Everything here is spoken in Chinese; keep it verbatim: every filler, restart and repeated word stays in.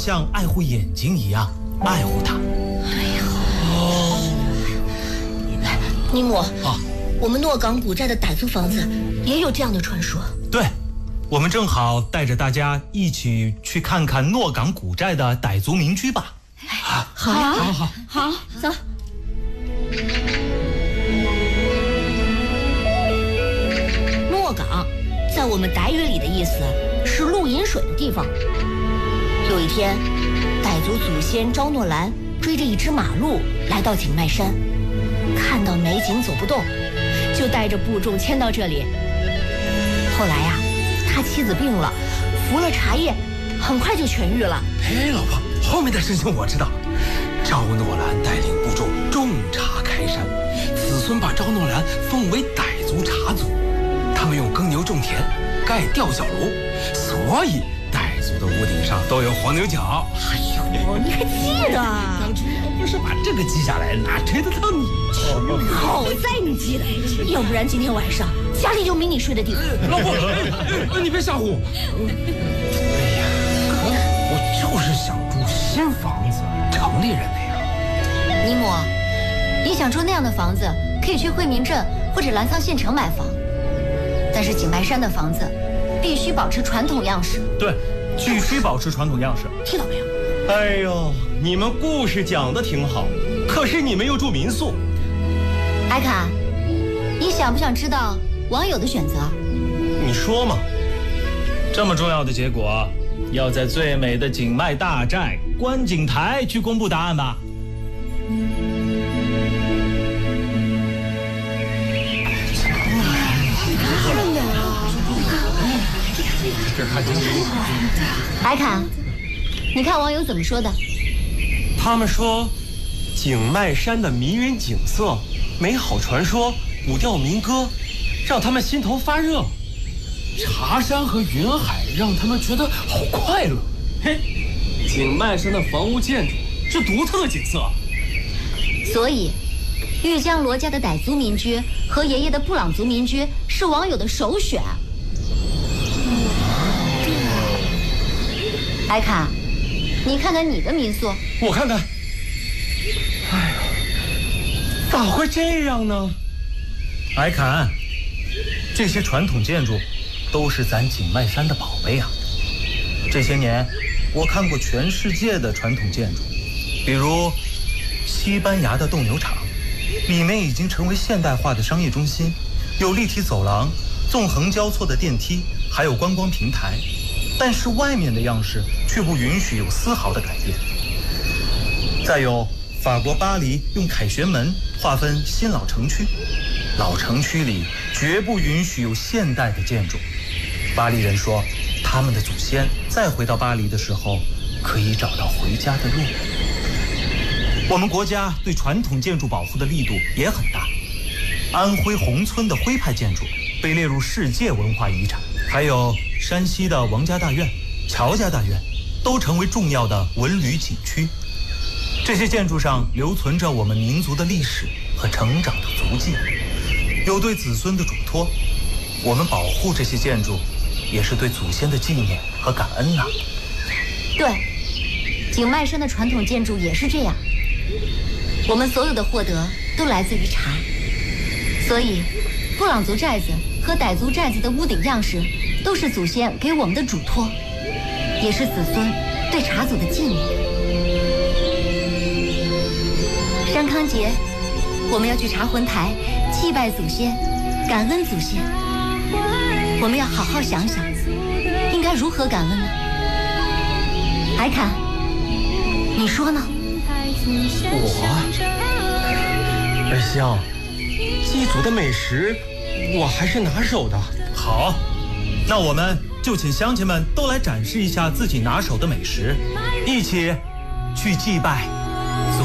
像爱护眼睛一样爱护它。 哎呀，哦，尼姆啊，我们诺港古寨的傣族房子也有这样的传说。 对，我们正好带着大家一起去看看诺港古寨的傣族民居吧。 好，好呀， 好好好，走。诺港在我们傣语里的意思是露饮水的地方。有一天，傣族祖先昭诺兰追着一只马鹿来到景迈山，看到美景走不动，就带着部众迁到这里。后来呀、啊，他妻子病了，服了茶叶，很快就痊愈了。 哎，老婆，后面的事情我知道。昭诺兰带领部众种茶开山，子孙把昭诺兰封为傣族茶族。他们用耕牛种田，盖吊脚楼，所以傣族的屋顶上都有黄牛角。 哎呦，你还记得？ 当初要不是把这个记下来，哪追得到你去？ 好在你记得，要不然今天晚上家里就没你睡的地方。 老婆，哎，你别吓唬我。哎呀，可我就是想住新房子，城里人那样。 尼姆，你想住那样的房子，可以去惠民镇或者澜沧县城买房。但是景迈山的房子必须保持传统样式。 对，必须保持传统样式。 听到没有？ 哎呦，你们故事讲得挺好，可是你们又住民宿。 艾卡，你想不想知道网友的选择？ 你说嘛。 这么重要的结果，要在最美的景迈大寨观景台去公布答案吧。 艾卡，你看网友怎么说的？ 他们说，景迈山的迷人景色、美好传说、古调民歌，让他们心头发热。 茶山和云海让他们觉得好快乐。 嘿，景迈山的房屋建筑是独特的景色。 所以，玉江罗家的傣族民居和爷爷的布朗族民居是网友的首选。艾卡，你看看你的民宿。 我看看。哎呀，咋会这样呢？ 艾坎，这些传统建筑都是咱景迈山的宝贝啊。这些年，我看过全世界的传统建筑，比如西班牙的斗牛场，里面已经成为现代化的商业中心，有立体走廊、纵横交错的电梯，还有观光平台。但是外面的样式却不允许有丝毫的改变。再有，法国巴黎用凯旋门划分新老城区，老城区里绝不允许有现代的建筑。巴黎人说，他们的祖先再回到巴黎的时候，可以找到回家的路。我们国家对传统建筑保护的力度也很大，安徽宏村的徽派建筑被列入世界文化遗产，还有山西的王家大院、乔家大院都成为重要的文旅景区。这些建筑上留存着我们民族的历史和成长的足迹，有对子孙的嘱托。我们保护这些建筑，也是对祖先的纪念和感恩呐、啊。 对，景迈山的传统建筑也是这样。我们所有的获得都来自于茶，所以布朗族寨子和傣族寨子的屋顶样式都是祖先给我们的嘱托，也是子孙对茶祖的纪念。山康节，我们要去茶魂台祭拜祖先，感恩祖先。我们要好好想想，应该如何感恩呢？艾坎，你说呢？ 我，二香，祭祖的美食我还是拿手的。 好，那我们就请乡亲们都来展示一下自己拿手的美食，一起去祭拜